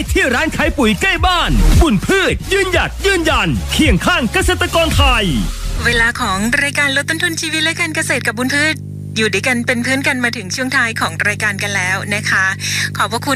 ที่ร้านขายปุ๋ยใกล้บ้านบุญพืชยืนหยัดยืนยันเคียงข้างเกษตรกรไทยเวลาของรายการลดต้นทุนชีวิตและการเกษตรกับบุญพืชอยู่ด้วยกันเป็นเพื่อนกันมาถึงช่วงท้ายของรายการกันแล้วนะคะขอบพระคุณ